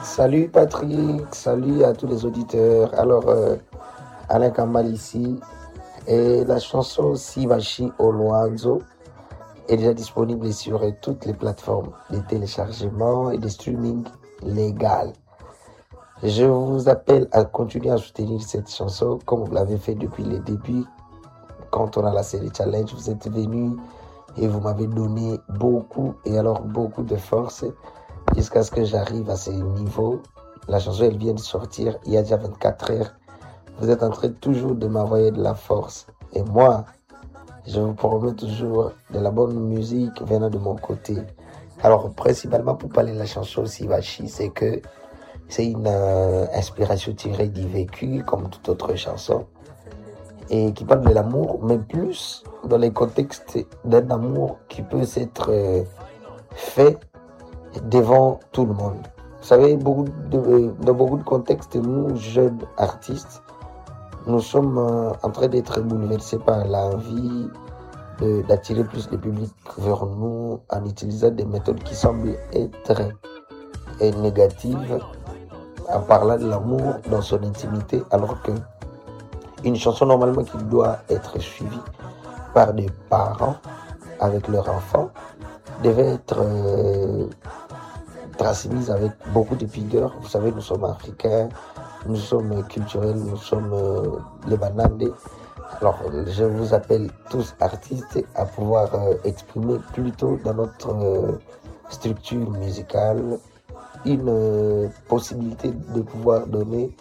Salut Patrick, salut à tous les auditeurs. Alain Kamal ici. Et la chanson Sivachi Oloanzo est déjà disponible sur toutes les plateformes de téléchargement et de streaming légal. Je vous appelle à continuer à soutenir cette chanson comme vous l'avez fait depuis le début. Quand on a la série Challenge, vous êtes venus et vous m'avez donné beaucoup de force jusqu'à ce que j'arrive à ce niveau. La chanson, elle vient de sortir il y a déjà 24 heures. Vous êtes en train toujours de m'envoyer de la force. Et moi, je vous promets toujours de la bonne musique venant de mon côté. Alors, principalement pour parler de la chanson Sivachi, c'est que c'est une inspiration tirée du vécu, comme toute autre chanson, et qui parle de l'amour, mais plus dans les contextes d'un amour qui peut s'être fait devant tout le monde. Vous savez, dans beaucoup de contextes, nous, jeunes artistes, nous sommes en train d'être bouleversés par l'envie d'attirer plus de public vers nous en utilisant des méthodes qui semblent être négatives, en parlant de l'amour dans son intimité, alors que une chanson normalement qui doit être suivie par des parents avec leurs enfants devait être transmise avec beaucoup de vigueur. Vous savez, nous sommes africains, nous sommes culturels, nous sommes les banandés. Alors, je vous appelle tous artistes à pouvoir exprimer plutôt dans notre structure musicale une possibilité de pouvoir donner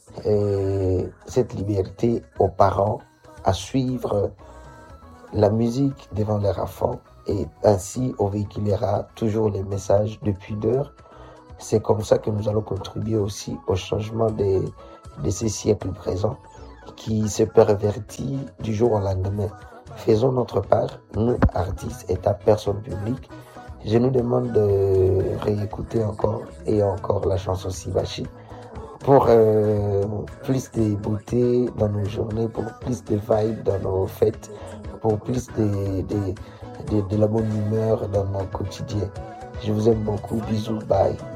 cette liberté aux parents à suivre la musique devant leurs enfants, et ainsi on véhiculera toujours les messages de pudeur. C'est comme ça que nous allons contribuer aussi au changement de ces siècles présents qui se pervertit du jour au lendemain. Faisons notre part, nous artistes, état personne publique. Je nous demande de réécouter encore et encore la chanson Sivachi pour plus de beauté dans nos journées, pour plus de vibes dans nos fêtes, pour plus de la bonne humeur dans nos quotidiens. Je vous aime beaucoup, bisous, bye.